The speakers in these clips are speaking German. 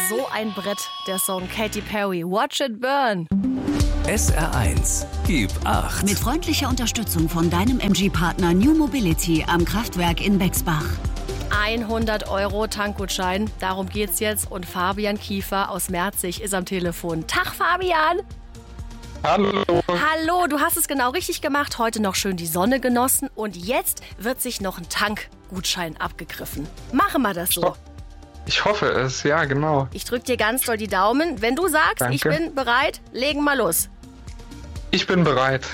so ein Brett, der Song Katy Perry, Watch It Burn. SR1, gib 8. Mit freundlicher Unterstützung von deinem MG-Partner New Mobility am Kraftwerk in Bexbach. 100 € Tankgutschein, darum geht's jetzt. Und Fabian Kiefer aus Merzig ist am Telefon. Tag, Fabian! Hallo. Hallo, du hast es genau richtig gemacht. Heute noch schön die Sonne genossen. Und jetzt wird sich noch ein Tankgutschein abgegriffen. Machen wir das so. Ich hoffe es, ja, genau. Ich drück dir ganz doll die Daumen. Wenn du sagst, Danke. Ich bin bereit, legen wir los. Ich bin bereit.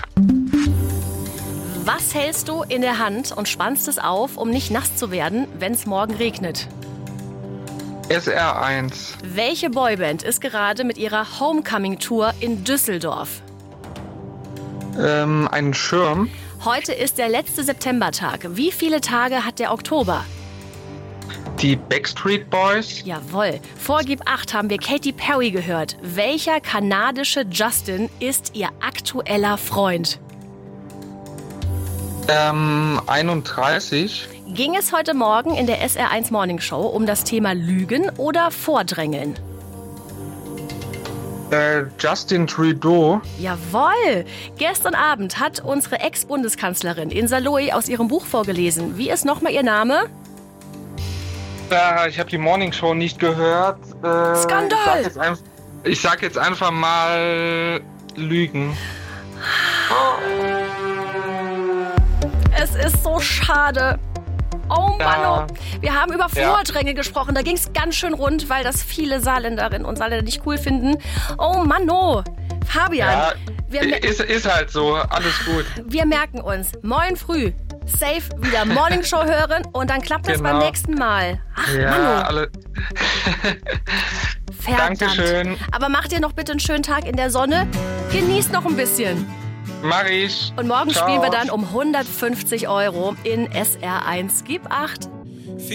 Was hältst du in der Hand und spannst es auf, um nicht nass zu werden, wenn es morgen regnet? SR1. Welche Boyband ist gerade mit ihrer Homecoming-Tour in Düsseldorf? Einen Schirm. Heute ist der letzte Septembertag. Wie viele Tage hat der Oktober? Die Backstreet Boys. Jawohl. Vor Gib 8 haben wir Katy Perry gehört. Welcher kanadische Justin ist ihr aktueller Freund? 31. Ging es heute Morgen in der SR1 Morning Show um das Thema Lügen oder Vordrängeln? Justin Trudeau. Jawohl! Gestern Abend hat unsere Ex-Bundeskanzlerin Insa Loy aus ihrem Buch vorgelesen. Wie ist nochmal ihr Name? Ich habe die Morning Show nicht gehört. Skandal! Ich sag jetzt einfach mal Lügen. Es ist so schade. Oh Mann, Ja. oh. Wir haben über Vordränge gesprochen. Da ging es ganz schön rund, weil das viele Saarländerinnen und Saarländer nicht cool finden. Oh Mann, oh. Fabian, Ja, ist halt so. Alles gut. wir merken uns. Morgen früh safe wieder Morning Show hören und dann klappt das beim Genau. nächsten Mal. Ach, Ja, Mann, alle. oh. Verdammt. Dankeschön. Aber mach dir noch bitte einen schönen Tag in der Sonne. Genieß noch ein bisschen. Mach ich. Und morgen Ciao. spielen wir dann um 150 € in SR1 Gib 8.